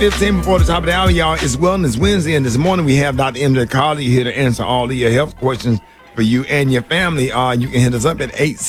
6:15 before the top of the hour, y'all. It's Wellness Wednesday, and this morning we have Dr. MJ Carly here to answer all of your health questions for you and your family. You can hit us up at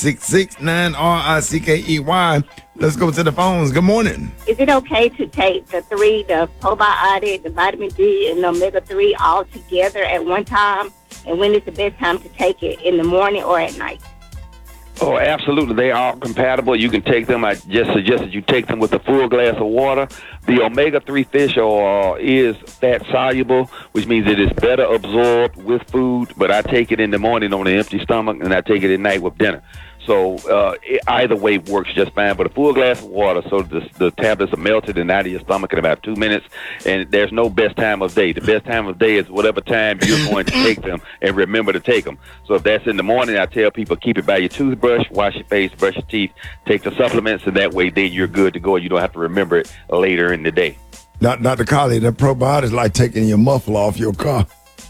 866-9-RICKEY. Let's go to the phones. Good morning. Is it okay to take the probiotic, the vitamin D, and the omega-3 all together at one time? And when is the best time to take it, in the morning or at night? Oh, absolutely. They are compatible. You can take them. I just suggest that you take them with a full glass of water. The omega-3 fish oil is fat soluble, which means it is better absorbed with food. But I take it in the morning on an empty stomach, and I take it at night with dinner. So either way works just fine. But a full glass of water, so the tablets are melted and out of your stomach in about 2 minutes. And there's no best time of day. The best time of day is whatever time you're going to take them, and remember to take them. So if that's in the morning, I tell people keep it by your toothbrush, wash your face, brush your teeth, take the supplements, and that way then you're good to go. You don't have to remember it later in the day. Dr. Carly, the probiotics is like taking your muffler off your car.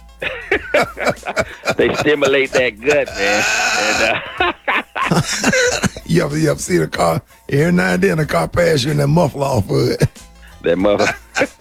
They stimulate that gut, man. And, you ever see the car? Every now and then a car pass you and that muffler off of it. That muffler.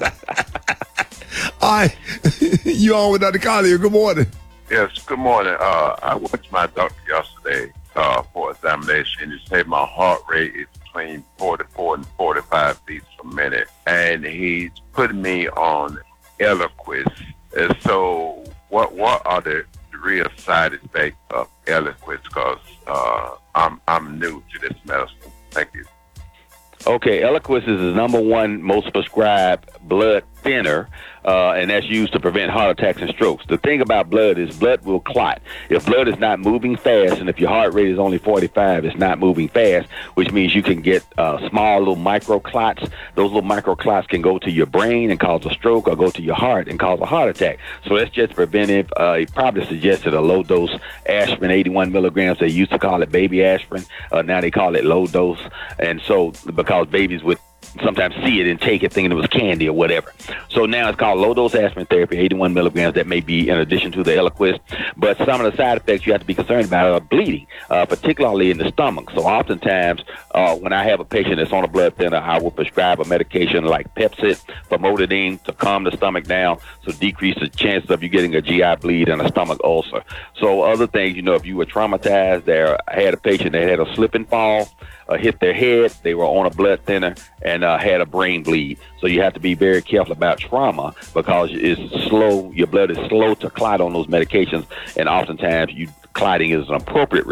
All right. You on with Dr. Carly. Good morning. Yes, good morning. I went to my doctor yesterday for examination. He said my heart rate is between 44 and 45 beats per minute. And he's putting me on Eliquis. And so what are the real side effects of Eliquis? Because I'm new to this medicine. Thank you. Okay, Eliquis is the number one most prescribed blood thinner, and that's used to prevent heart attacks and strokes. The thing about blood is blood will clot. If blood is not moving fast, and if your heart rate is only 45, it's not moving fast, which means you can get small little micro clots. Those little micro clots can go to your brain and cause a stroke, or go to your heart and cause a heart attack. So that's just preventive. He probably suggested a low dose aspirin, 81 milligrams. They used to call it baby aspirin. Now they call it low dose. And so because babies would sometimes see it and take it thinking it was candy or whatever. So now it's called low-dose aspirin therapy, 81 milligrams. That may be in addition to the Eliquis. But some of the side effects you have to be concerned about are bleeding, particularly in the stomach. So oftentimes when I have a patient that's on a blood thinner, I will prescribe a medication like Pepcid, famotidine, to calm the stomach down, so decrease the chances of you getting a GI bleed and a stomach ulcer. So other things, if you were traumatized, I had a patient that had a slip and fall, hit their head, they were on a blood thinner, and had a brain bleed. So you have to be very careful about trauma, because it's slow. Your blood is slow to clot on those medications, and oftentimes clotting is an appropriate